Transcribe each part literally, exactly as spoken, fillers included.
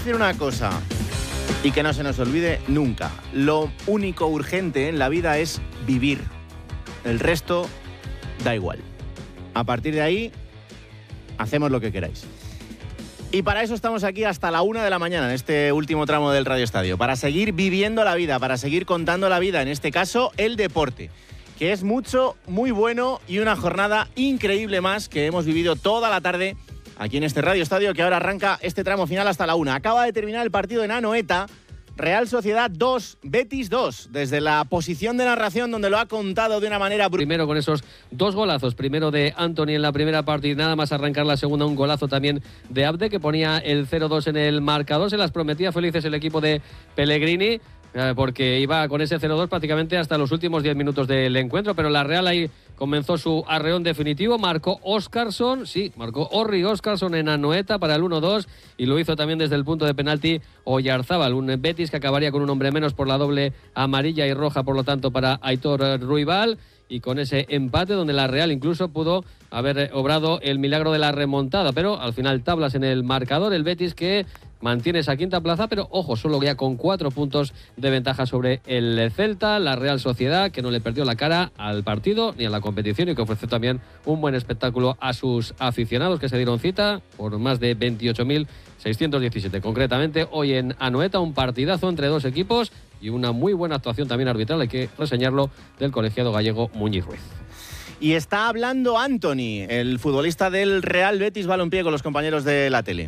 decir una cosa y que no se nos olvide nunca. Lo único urgente en la vida es vivir. El resto da igual. A partir de ahí, hacemos lo que queráis. Y para eso estamos aquí hasta la una de la mañana, en este último tramo del Radio Estadio. Para seguir viviendo la vida, para seguir contando la vida, en este caso, el deporte. Que es mucho, muy bueno y una jornada increíble más que hemos vivido toda la tarde aquí en este Radio Estadio, que ahora arranca este tramo final hasta la una. Acaba de terminar el partido en Anoeta. Real Sociedad dos, Betis dos, desde la posición de narración donde lo ha contado de una manera brutal. Primero con esos dos golazos, primero de Antony en la primera parte y nada más arrancar la segunda, un golazo también de Abde que ponía el cero dos en el marcador. Se las prometía felices el equipo de Pellegrini, eh, porque iba con ese cero dos prácticamente hasta los últimos diez minutos del encuentro, pero la Real ahí comenzó su arreón definitivo, marcó Óscarson, sí, marcó Orri Óscarson en Anoeta para el uno dos y lo hizo también desde el punto de penalti Oyarzábal, un Betis que acabaría con un hombre menos por la doble amarilla y roja, por lo tanto, para Aitor Ruibal, y con ese empate donde la Real incluso pudo haber obrado el milagro de la remontada, pero al final tablas en el marcador, el Betis que mantiene esa quinta plaza, pero ojo, solo ya con cuatro puntos de ventaja sobre el Celta. La Real Sociedad, que no le perdió la cara al partido ni a la competición y que ofreció también un buen espectáculo a sus aficionados, que se dieron cita por más de veintiocho mil seiscientos diecisiete. Concretamente, hoy en Anoeta, un partidazo entre dos equipos y una muy buena actuación también arbitral, hay que reseñarlo, del colegiado gallego Muñiz Ruiz. Y está hablando Antony, el futbolista del Real Betis Balompié, con los compañeros de la tele.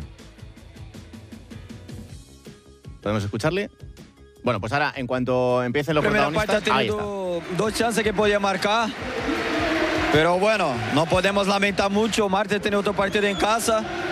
¿Podemos escucharle? Bueno, pues ahora, en cuanto empiecen los Primera protagonistas... parte ha tenido dos chances que podía marcar, pero bueno, no podemos lamentar mucho. Martes tiene otro partido en casa.